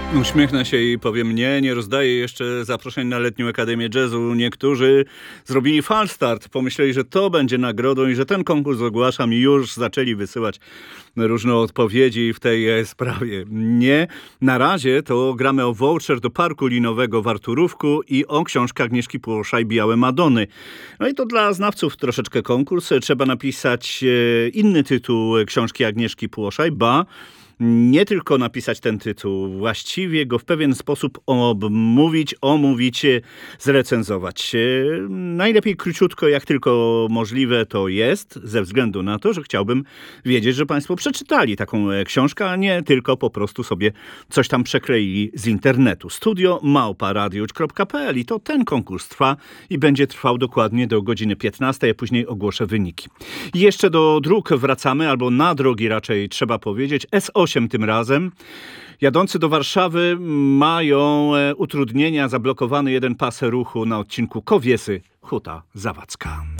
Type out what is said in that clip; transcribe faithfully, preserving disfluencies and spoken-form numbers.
Uśmiechnę się i powiem nie, nie rozdaję jeszcze zaproszeń na Letnią Akademię Jazzu. Niektórzy zrobili falstart, pomyśleli, że to będzie nagrodą i że ten konkurs ogłaszam i już zaczęli wysyłać różne odpowiedzi w tej sprawie. Nie, na razie to gramy o voucher do parku linowego w Arturówku i o książkę Agnieszki Płoszaj Białe Madony. No i to dla znawców troszeczkę konkurs. Trzeba napisać inny tytuł książki Agnieszki Płoszaj, ba nie tylko napisać ten tytuł, właściwie go w pewien sposób obmówić, omówić, zrecenzować. Najlepiej króciutko, jak tylko możliwe to jest, ze względu na to, że chciałbym wiedzieć, że Państwo przeczytali taką książkę, a nie tylko po prostu sobie coś tam przekleili z internetu. Studio małpa radiusz kropka pe el i to ten konkurs trwa i będzie trwał dokładnie do godziny piętnastej, a później ogłoszę wyniki. I jeszcze do dróg wracamy, albo na drogi raczej trzeba powiedzieć. es osiem tym razem. Jadący do Warszawy mają utrudnienia, zablokowany jeden pas ruchu na odcinku Kowiesy-Huta Zawadzka.